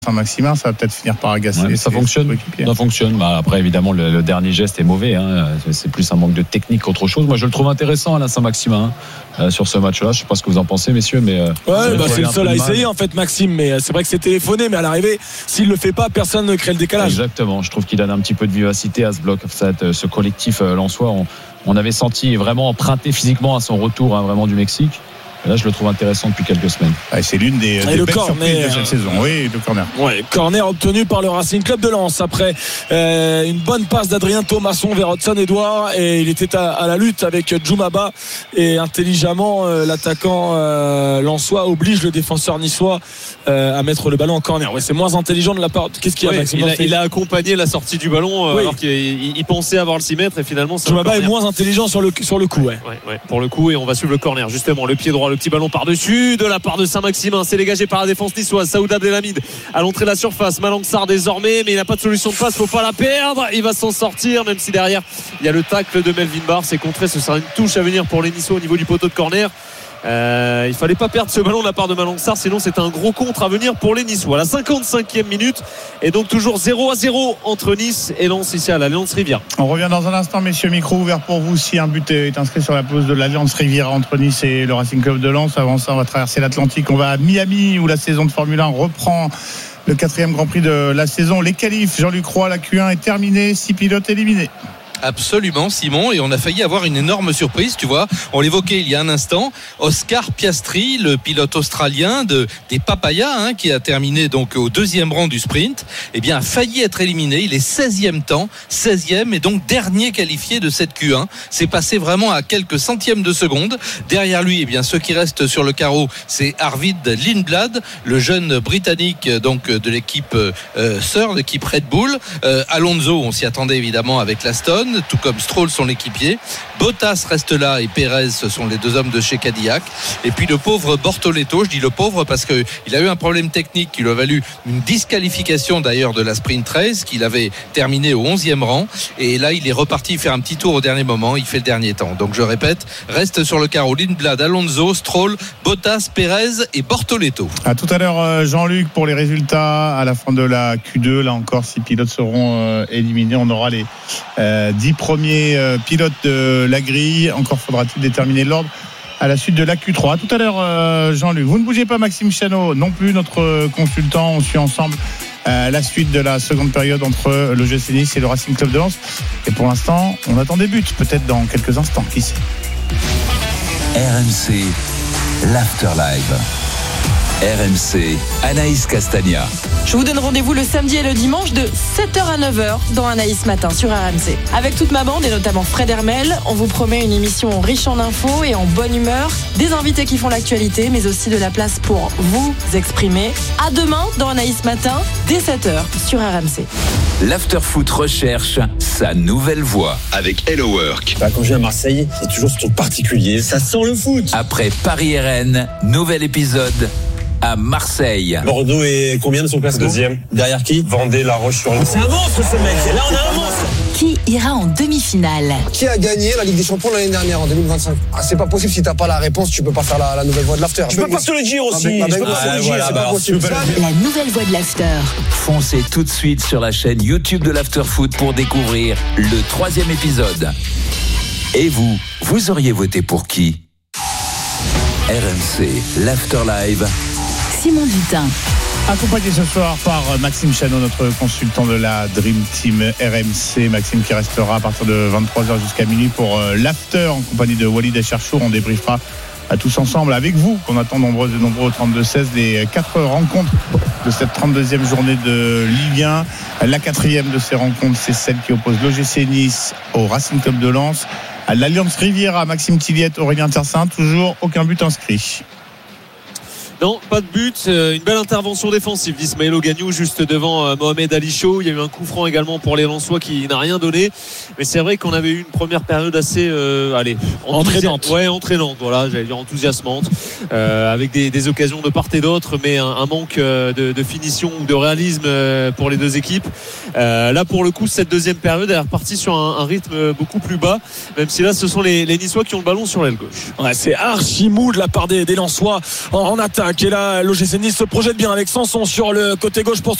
Saint-Maximin, ça va peut-être finir par agacer. Ouais, ça fonctionne. Après, évidemment, le dernier geste est mauvais. C'est plus un manque de technique qu'autre chose. Moi, je le trouve intéressant, Alain Saint-Maximin, sur ce match-là. Je ne sais pas ce que vous en pensez, messieurs, mais c'est le seul à essayer, en fait, Maxime. Mais c'est vrai que c'est téléphoné, mais à l'arrivée, s'il le fait pas, personne ne crée le décalage. Exactement. Je trouve qu'il donne un petit peu de vivacité à ce bloc, ce collectif lensois. On avait senti vraiment emprunté physiquement à son retour, vraiment du Mexique. Et là, je le trouve intéressant depuis quelques semaines. C'est l'une des belles surprises de cette saison. Oui, le corner. Ouais, corner obtenu par le Racing Club de Lens après une bonne passe d'Adrien Thomasson vers Hudson Edouard, et il était à la lutte avec Djoumaba, et intelligemment l'attaquant lensois oblige le défenseur niçois à mettre le ballon en corner. Ouais, c'est moins intelligent de la part. Qu'est-ce qu'il y a, Maxime ? Il a accompagné la sortie du ballon alors qu'il pensait avoir le 6 mètres, et finalement Djoumaba est moins intelligent sur le coup. Ouais, pour le coup, et on va suivre le corner justement, le pied droit, le petit ballon par-dessus de la part de Saint-Maximin, c'est dégagé par la défense niçoise. Saouda Abdelhamid à l'entrée de la surface, Malang Sarr désormais, mais il n'a pas de solution de passe, faut pas la perdre, il va s'en sortir, même si derrière il y a le tacle de Melvin Barr. C'est contré, ce sera une touche à venir pour les Niçois au niveau du poteau de corner. Il fallait pas perdre ce ballon de la part de Malang Sarr, sinon c'est un gros contre à venir pour les Niçois. La 55e minute, et donc toujours 0-0 entre Nice et Lens ici à l'Alliance Riviera. On revient dans un instant, messieurs, micro ouvert pour vous si un but est inscrit sur la pelouse de l'Alliance Riviera entre Nice et le Racing Club de Lens. Avant ça, on va traverser l'Atlantique, on va à Miami où la saison de Formule 1 reprend, le 4e Grand Prix de la saison. Les qualifs, Jean-Luc Roy, la Q1 est terminée, 6 pilotes éliminés. Absolument, Simon, et on a failli avoir une énorme surprise, tu vois. On l'évoquait il y a un instant, Oscar Piastri, le pilote australien des Papayas, qui a terminé donc au 2e rang du sprint, a failli être éliminé. Il est 16e et donc dernier qualifié de cette Q1. C'est passé vraiment à quelques centièmes de seconde. Derrière lui, ceux qui restent sur le carreau, c'est Arvid Lindblad, le jeune britannique donc de l'équipe sœur, l'équipe Red Bull. Alonso, on s'y attendait évidemment avec l'Aston, tout comme Stroll, son équipier. Bottas reste là et Pérez, ce sont les deux hommes de chez Cadillac. Et puis le pauvre Bortoleto, je dis le pauvre parce qu'il a eu un problème technique qui lui a valu une disqualification d'ailleurs de la sprint race, qu'il avait terminé au 11e rang, et là il est reparti faire un petit tour au dernier moment, il fait le dernier temps. Donc je répète, reste sur le carreau Lindblad, Alonso, Stroll, Bottas, Pérez et Bortoleto. À tout à l'heure, Jean-Luc, pour les résultats à la fin de la Q2. Là encore, 6 pilotes seront éliminés. On aura les 10 premiers pilotes de la grille. Encore faudra-t-il déterminer l'ordre à la suite de la Q3. À tout à l'heure, Jean-Luc. Vous ne bougez pas, Maxime Chano non plus, notre consultant. On suit ensemble la suite de la seconde période entre l'OGC Nice et le Racing Club de Lens. Et pour l'instant, on attend des buts, peut-être dans quelques instants, qui sait. RMC, l'Afterlive. RMC, Anaïs Castagna. Je vous donne rendez-vous le samedi et le dimanche de 7h à 9h dans Anaïs Matin sur RMC. Avec toute ma bande et notamment Fred Hermel, on vous promet une émission riche en infos et en bonne humeur, des invités qui font l'actualité, mais aussi de la place pour vous exprimer. À demain dans Anaïs Matin, dès 7h sur RMC. L'Afterfoot recherche sa nouvelle voix avec Hello Work. Quand je viens à Marseille, c'est toujours ce truc particulier. Ça sent le foot. Après Paris-RN, nouvel épisode à Marseille. Bordeaux est combien de son classement ? 2e. Derrière qui ? Vendée, La Roche-sur-Yon. C'est un monstre ce mec. Là on a un monstre. Qui ira en demi-finale ? Qui a gagné la Ligue des Champions l'année dernière en 2025 ? C'est pas possible, si t'as pas la réponse, tu peux pas faire la nouvelle voix de l'after. Je peux pas te le dire aussi. Je peux pas te le dire, c'est pas possible. La nouvelle voix de l'after. Foncez tout de suite sur la chaîne YouTube de l'Afterfoot pour découvrir le 3e épisode. Et vous auriez voté pour qui ? RMC, l'Afterlive. Simon Dutin. Accompagné ce soir par Maxime Chano, notre consultant de la Dream Team RMC. Maxime qui restera à partir de 23h jusqu'à minuit pour l'after en compagnie de Walid Acharchour. On débriefera à tous ensemble avec vous, qu'on attend nombreux au 32-16, les 4 rencontres de cette 32e journée de Ligue 1. La 4e de ces rencontres, c'est celle qui oppose l'OGC Nice au Racing Club de Lens. À l'Alliance Riviera, Maxime Tilliette, Aurélien Tersin, toujours aucun but inscrit. Non, pas de but. Une belle intervention défensive d'Ismaël Ogagnou juste devant Mohamed Ali Chaud. Il y a eu un coup franc également pour les Lensois qui n'a rien donné. Mais c'est vrai qu'on avait eu une première période assez entraînante. Ouais, entraînante. Voilà, j'allais dire enthousiasmante, avec des occasions de part et d'autre, mais un manque de finition ou de réalisme pour les deux équipes. Là, pour le coup, cette deuxième période elle est repartie sur un rythme beaucoup plus bas, même si là, ce sont les Niçois qui ont le ballon sur l'aile gauche. Ouais, c'est archi mou de la part des Lensois en attaque. qui est là. L'OGC Nice se projette bien avec Sanson sur le côté gauche pour